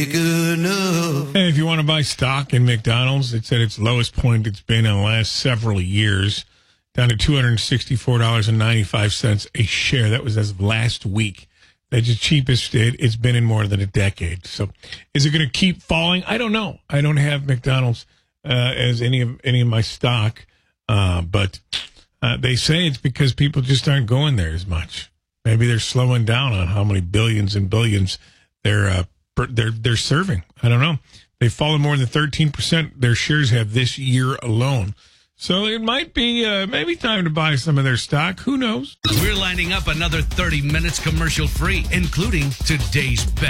Good enough. Hey, if you want to buy stock in McDonald's, it's at its lowest point it's been in the last several years, down to $264.95 a share. That was as of last week. That's the cheapest it's been in more than a decade. So is it going to keep falling? I don't know. I don't have McDonald's as any of my stock, but they say it's because people just aren't going there as much. Maybe they're slowing down on how many billions and billions they're serving. I don't know. They've fallen more than 13%. Their shares have this year alone. So it might be maybe time to buy some of their stock. Who knows? We're lining up another 30 minutes commercial free, including today's bet.